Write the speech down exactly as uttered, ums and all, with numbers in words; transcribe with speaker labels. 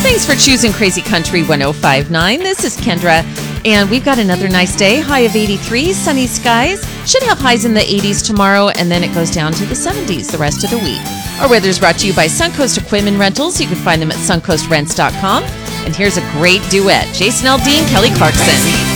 Speaker 1: Thanks for choosing Crazy Country one oh five point nine. This is Kendra, and we've got another nice day. High of eighty-three, sunny skies. Should have highs in the eighties tomorrow, and then it goes down to the seventies the rest of the week. Our weather is brought to you by Suncoast Equipment Rentals. You can find them at suncoast rents dot com. And here's a great duet. Jason Aldean, Kelly Clarkson.